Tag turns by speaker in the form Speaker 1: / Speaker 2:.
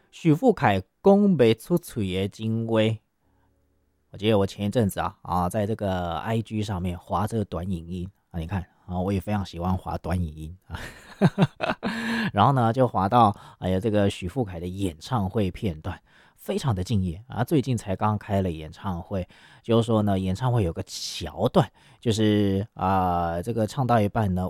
Speaker 1: 许富凯讲不出嘴的精微。我记得我前一阵子在这个 IG 上面滑这个短影音啊，你看啊，我也非常喜欢滑短影音啊，然后呢就滑到这个许富凯的演唱会片段，非常的敬业啊，最近才刚开了演唱会，就是说呢演唱会有个桥段，就是这个唱到一半呢，